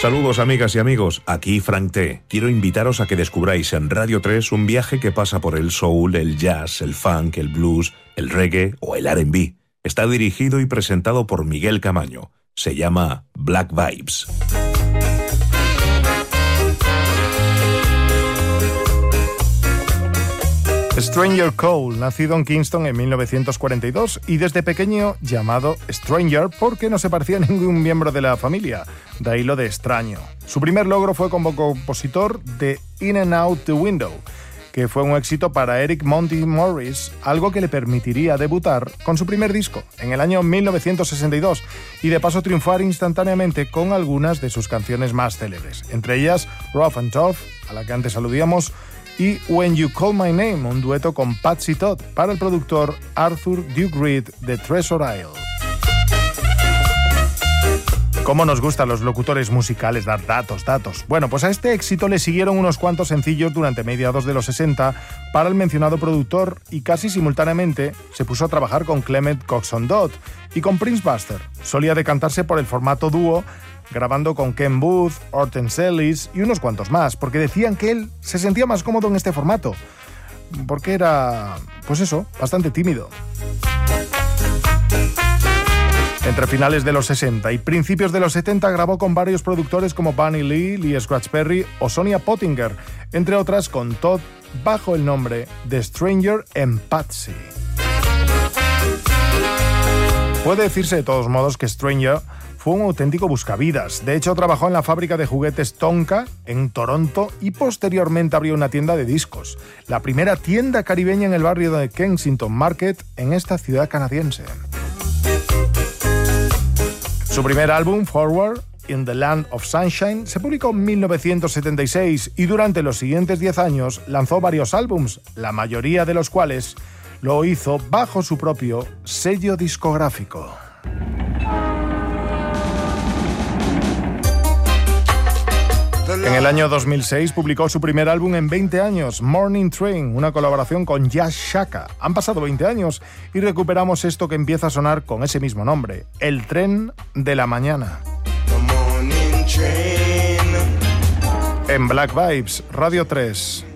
Saludos amigas y amigos, aquí Frank T. Quiero invitaros a que descubráis en Radio 3 un viaje que pasa por el soul, el jazz, el funk, el blues, el reggae o el R&B. Está dirigido y presentado por Miguel Camaño. Se llama Black Vibes. Stranger Cole, nacido en Kingston en 1942 y desde pequeño llamado Stranger porque no se parecía a ningún miembro de la familia, de ahí lo de extraño. Su primer logro fue como compositor de In and Out the Window, que fue un éxito para Eric Monty Morris, algo que le permitiría debutar con su primer disco en el año 1962 y de paso triunfar instantáneamente con algunas de sus canciones más célebres, entre ellas Rough and Tough, a la que antes aludíamos, y When You Call My Name, un dueto con Patsy Todd para el productor Arthur Duke Reed de Treasure Isle. ¿Cómo nos gustan los locutores musicales dar datos? Bueno, pues a este éxito le siguieron unos cuantos sencillos durante mediados de los 60 para el mencionado productor y casi simultáneamente se puso a trabajar con Clement Coxon Dodd y con Prince Buster. Solía decantarse por el formato dúo, grabando con Ken Booth, Hortense Ellis y unos cuantos más, porque decían que él se sentía más cómodo en este formato, porque era, pues eso, bastante tímido. Entre finales de los 60 y principios de los 70 grabó con varios productores como Bunny Lee, Lee Scratch Perry o Sonia Pottinger, entre otras con Todd bajo el nombre de Stranger and Patsy. Puede decirse de todos modos que Stranger fue un auténtico buscavidas. De hecho, trabajó en la fábrica de juguetes Tonka en Toronto y posteriormente abrió una tienda de discos, la primera tienda caribeña en el barrio de Kensington Market en esta ciudad canadiense. Su primer álbum, Forward, In the Land of Sunshine, se publicó en 1976 y durante los siguientes 10 años lanzó varios álbums, la mayoría de los cuales lo hizo bajo su propio sello discográfico. En el año 2006 publicó su primer álbum en 20 años, Morning Train, una colaboración con Jazz Shaka. Han pasado 20 años y recuperamos esto que empieza a sonar con ese mismo nombre, El Tren de la Mañana. En Black Vibes, Radio 3.